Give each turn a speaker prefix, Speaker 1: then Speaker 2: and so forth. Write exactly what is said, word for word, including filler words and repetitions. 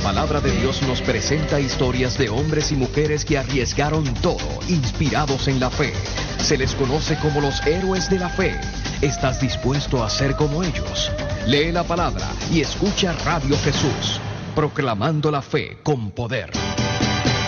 Speaker 1: palabra de Dios nos presenta historias de hombres y mujeres que arriesgaron todo, inspirados en la fe. Se les conoce como los héroes de la fe. ¿Estás dispuesto a ser como ellos? Lee la palabra y escucha Radio Jesús, proclamando la fe con poder.